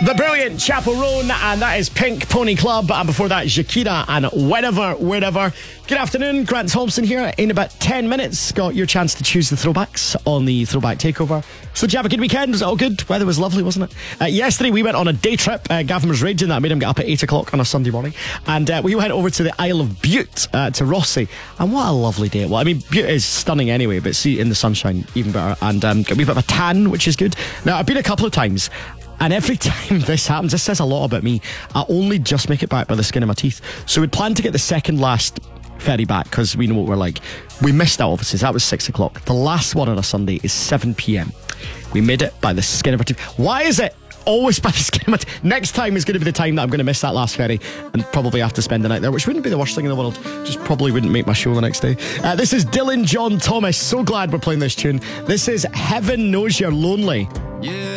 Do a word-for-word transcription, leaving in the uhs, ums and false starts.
The brilliant Chapel Roan, and that is Pink Pony Club. And before that, Shakira and Whenever, Wherever. Good afternoon, Grant Thompson here. In about ten minutes, got your chance to choose the throwbacks on the Throwback Takeover. So, did you have a good weekend? Was it all good? Weather was lovely, wasn't it? Uh, yesterday, we went on a day trip. Uh, Gavin was raging that I made him get up at eight o'clock on a Sunday morning. And uh, we went over to the Isle of Bute, uh, to Rossi. And what a lovely day. Well, I mean, Bute is stunning anyway, but see, in the sunshine, even better. And um, got a wee bit of a tan, which is good. Now, I've been a couple of times. And every time this happens, this says a lot about me. I only just make it back by the skin of my teeth. So we'd planned to get the second last ferry back because we know what we're like. We missed out, obviously. So that was six o'clock. The last one on a Sunday is seven p.m. We made it by the skin of our teeth. Why is it always by the skin of my teeth? Next time is going to be the time that I'm going to miss that last ferry and probably have to spend the night there, which wouldn't be the worst thing in the world. Just probably wouldn't make my show the next day. Uh, this is Dylan John Thomas. So glad we're playing this tune. This is Heaven Knows You're Lonely. Yeah.